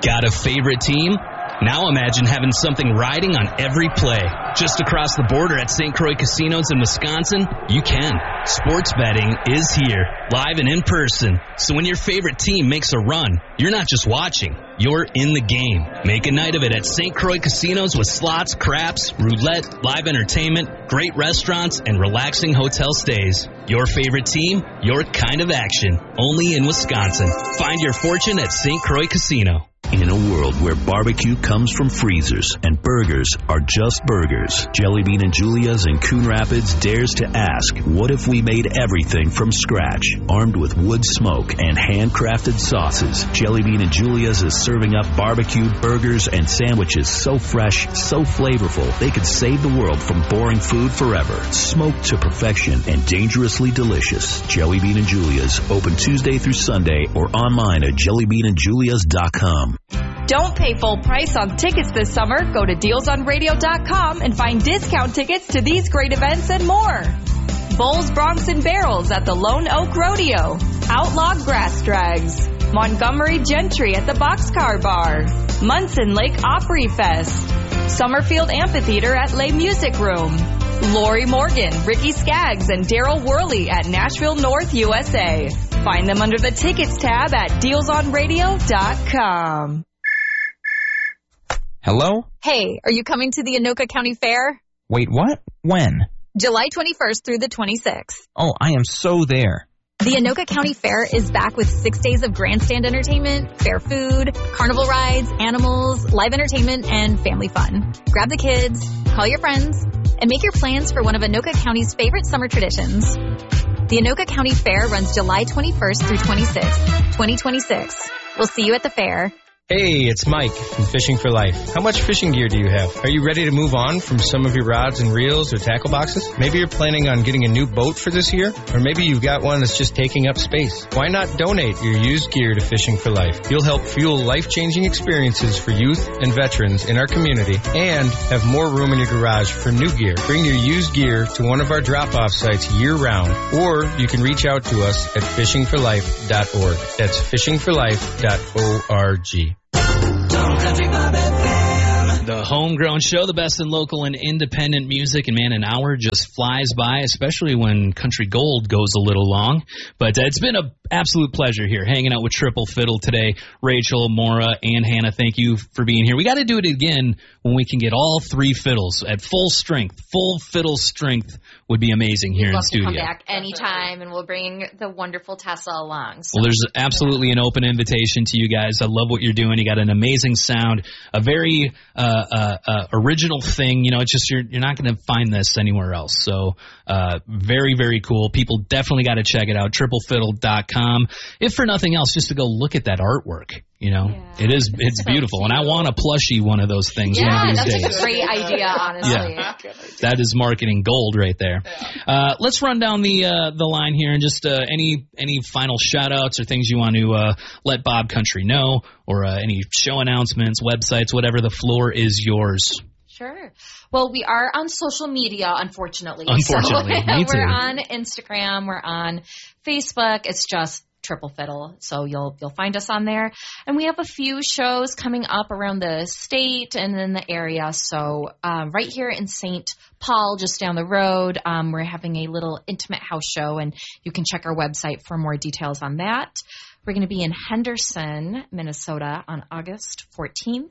Got a favorite team? Now imagine having something riding on every play. Just across the border at St. Croix Casinos in Wisconsin, you can. Sports betting is here, live and in person. So when your favorite team makes a run, you're not just watching, you're in the game. Make a night of it at St. Croix Casinos with slots, craps, roulette, live entertainment, great restaurants, and relaxing hotel stays. Your favorite team, your kind of action. Only in Wisconsin. Find your fortune at St. Croix Casino. In a world where barbecue comes from freezers and burgers are just burgers, Jelly Bean and Julia's in Coon Rapids dares to ask, what if we made everything from scratch? Armed with wood smoke and handcrafted sauces, Jelly Bean and Julia's is serving up barbecued burgers and sandwiches so fresh, so flavorful, they could save the world from boring food forever. Smoked to perfection and dangerously delicious. Jelly Bean and Julia's, open Tuesday through Sunday or online at jellybeanandjulias.com. Don't pay full price on tickets this summer. Go to dealsonradio.com and find discount tickets to these great events and more. Bulls, Broncs, and Barrels at the Lone Oak Rodeo. Outlaw Grass Drags. Montgomery Gentry at the Boxcar Bar. Munson Lake Opry Fest. Summerfield Amphitheater at Les Music Room. Lori Morgan, Ricky Skaggs, and Daryl Worley at Nashville North, USA. Find them under the Tickets tab at dealsonradio.com. Hello? Hey, are you coming to the Anoka County Fair? Wait, what? When? July 21st through the 26th. Oh, I am so there. The Anoka County Fair is back with 6 days of grandstand entertainment, fair food, carnival rides, animals, live entertainment, and family fun. Grab the kids, call your friends, and make your plans for one of Anoka County's favorite summer traditions. The Anoka County Fair runs July 21st through 26th, 2026. We'll see you at the fair. Hey, it's Mike from Fishing for Life. How much fishing gear do you have? Are you ready to move on from some of your rods and reels or tackle boxes? Maybe you're planning on getting a new boat for this year, or maybe you've got one that's just taking up space. Why not donate your used gear to Fishing for Life? You'll help fuel life-changing experiences for youth and veterans in our community and have more room in your garage for new gear. Bring your used gear to one of our drop-off sites year-round, or you can reach out to us at fishingforlife.org. That's fishingforlife.org. The Homegrown Show, the best in local and independent music. And, man, an hour just flies by, especially when Country Gold goes a little long. But it's been an absolute pleasure here hanging out with Triple Fiddle today. Rachel, Maura, and Hannah, thank you for being here. We got to do it again when we can get all three fiddles at full strength. Full fiddle strength would be amazing here in the studio. Come back anytime, and we'll bring the wonderful Tessa along. So. Well, there's absolutely an open invitation to you guys. I love what you're doing. You got an amazing sound, a very original thing. You know, it's just you're not going to find this anywhere else. So very, very cool. People definitely got to check it out. TripleFiddle.com. If for nothing else, just to go look at that artwork. You know, it's so beautiful. Cute. And I want a plushie one of those things one of these days. That's a great idea, honestly. Yeah. That is marketing gold right there. Yeah. Let's run down the line here and just any final shout-outs or things you want to let Bob Country know, or any show announcements, websites, whatever. The floor is yours. Sure. Well, we are on social media, unfortunately. Unfortunately, so, me too. We're on Instagram. We're on Facebook. It's just Triple Fiddle, so you'll find us on there. And we have a few shows coming up around the state and in the area. So right here in St. Paul, just down the road, we're having a little intimate house show, and you can check our website for more details on that. We're going to be in Henderson, Minnesota on August 14th.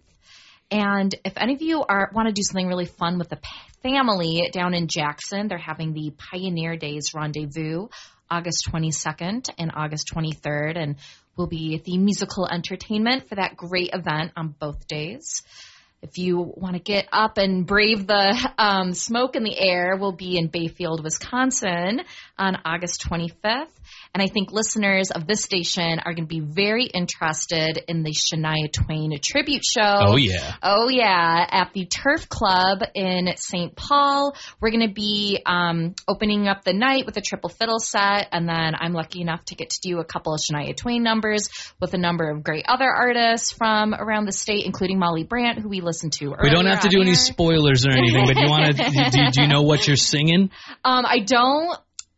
And if any of you want to do something really fun with the family down in Jackson, they're having the Pioneer Days Rendezvous August 22nd and August 23rd, and we'll be at the musical entertainment for that great event on both days. If you want to get up and brave the smoke in the air, we'll be in Bayfield, Wisconsin on August 25th. And I think listeners of this station are going to be very interested in the Shania Twain tribute show. Oh, yeah. Oh, yeah. At the Turf Club in St. Paul. We're going to be opening up the night with a triple fiddle set. And then I'm lucky enough to get to do a couple of Shania Twain numbers with a number of great other artists from around the state, including Molly Brandt, who we listened to earlier. We don't have to do any spoilers or anything, but you want to? do you know what you're singing? I don't.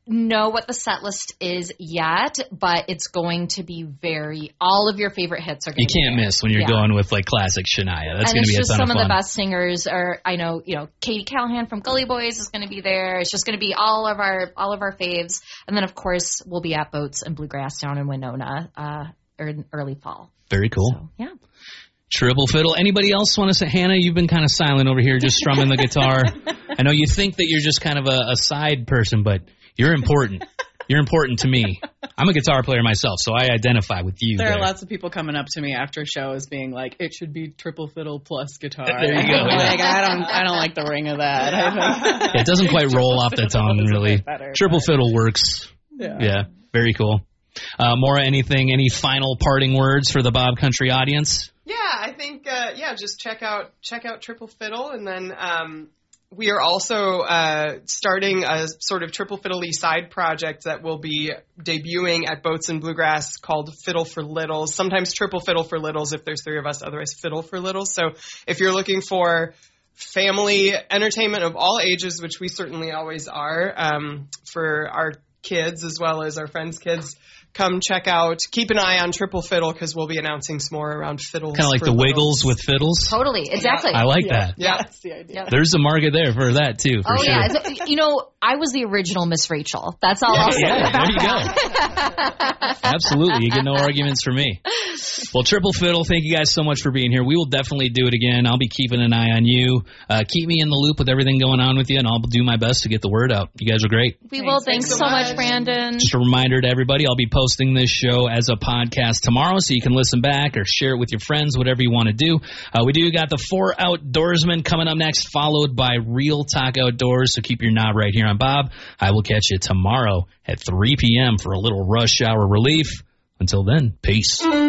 know what the set list is yet, but it's going to be all of your favorite hits are going to be You can't miss when you're going with like classic Shania. That's going to be a ton of fun. And it's just some of the best singers I know, Katie Callahan from Gully Boys is going to be there. It's just going to be all of our faves. And then of course we'll be at Boats and Bluegrass down in Winona in early fall. Very cool. So, yeah. Triple fiddle. Anybody else want to say? Hannah, you've been kind of silent over here, just strumming the guitar. I know you think that you're just kind of a side person, but you're important. You're important to me. I'm a guitar player myself, so I identify with you. There are lots of people coming up to me after shows being like, it should be triple fiddle plus guitar. There you go. Like, I don't like the ring of that. It doesn't quite roll off the tongue, really. Triple fiddle works. Yeah. Very cool. Maura, any final parting words for the Bob Country audience? Yeah, I think, just check out Triple Fiddle, and then we are also starting a sort of Triple Fiddle-y side project that will be debuting at Boats and Bluegrass called Fiddle for Littles. Sometimes Triple Fiddle for Littles if there's 3 of us, otherwise Fiddle for Littles. So if you're looking for family entertainment of all ages, which we certainly always are, for our kids as well as our friends' kids, come keep an eye on Triple Fiddle because we'll be announcing some more around fiddles. Kind of like the Wiggles with fiddles? Totally, exactly. I like that. Yeah, that's the idea. Yeah. There's a market there for that, too, for sure. Yeah. So, I was the original Miss Rachel. That's all I'll say. Yeah, there you go. Absolutely. You get no arguments from me. Well, Triple Fiddle, thank you guys so much for being here. We will definitely do it again. I'll be keeping an eye on you. Keep me in the loop with everything going on with you, and I'll do my best to get the word out. You guys are great. We will. Thanks so much, Brandon. Just a reminder to everybody, I'll be posting this show as a podcast tomorrow, so you can listen back or share it with your friends, whatever you want to do. We do got the 4 Outdoorsmen coming up next, followed by Real Talk Outdoors, so keep your knob right here on Bob. I will catch you tomorrow at 3 p.m. for a little rush hour relief. Until then, peace.